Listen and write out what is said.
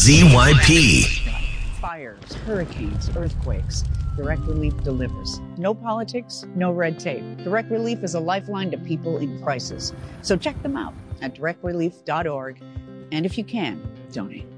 WZYP. Fires, hurricanes, earthquakes. Direct Relief delivers. No politics, no red tape. Direct Relief is a lifeline to people in crisis. So check them out at directrelief.org. And if you can, donate.